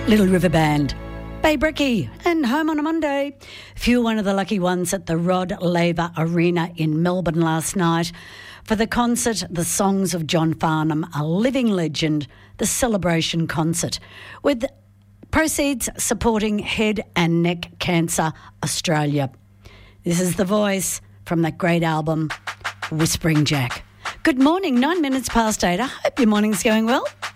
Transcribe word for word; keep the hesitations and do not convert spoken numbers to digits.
Little River Band, Bay Bricky, and Home on a Monday. Few one of the lucky ones at the Rod Laver Arena in Melbourne last night for the concert, The Songs of John Farnham, a living legend, the celebration concert, with proceeds supporting Head and Neck Cancer Australia. This is the voice from that great album, Whispering Jack. Good morning, nine minutes past eight. I hope your morning's going well.